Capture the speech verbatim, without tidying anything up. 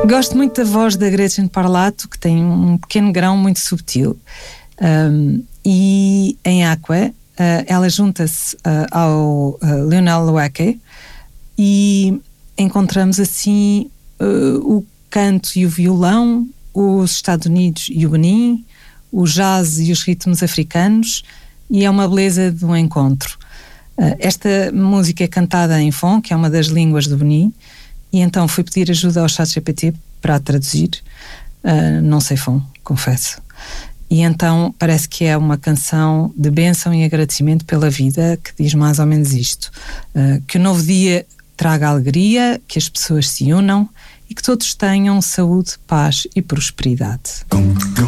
Gosto muito da voz da Gretchen Parlato, que tem um pequeno grão muito subtil. Um, e em Aqua, uh, ela junta-se uh, ao uh, Lionel Loueke e encontramos assim uh, o canto e o violão, os Estados Unidos e o Benin, o jazz e os ritmos africanos, e é uma beleza de um encontro. Uh, esta música é cantada em Fon, que é uma das línguas do Benin, e então fui pedir ajuda ao ChatGPT para a traduzir. Uh, não sei Fon, confesso. E então parece que é uma canção de bênção e agradecimento pela vida, que diz mais ou menos isto: uh, que o novo dia traga alegria, que as pessoas se unam e que todos tenham saúde, paz e prosperidade.